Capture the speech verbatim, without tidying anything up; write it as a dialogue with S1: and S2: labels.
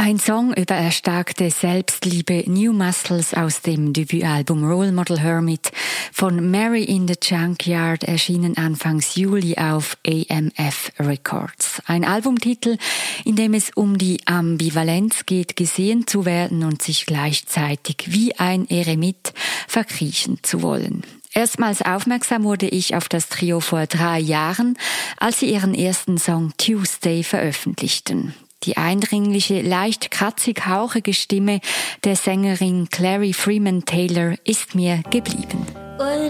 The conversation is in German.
S1: Ein Song über erstarkte Selbstliebe, New Muscles aus dem Debütalbum Role Model Hermit von Mary in the Junkyard, erschienen Anfangs Juli auf A M F Records. Ein Albumtitel, in dem es um die Ambivalenz geht, gesehen zu werden und sich gleichzeitig wie ein Eremit verkriechen zu wollen. Erstmals aufmerksam wurde ich auf das Trio vor drei Jahren, als sie ihren ersten Song Tuesday veröffentlichten. Die eindringliche, leicht kratzig-hauchige Stimme der Sängerin Clary Freeman Taylor ist mir geblieben.
S2: What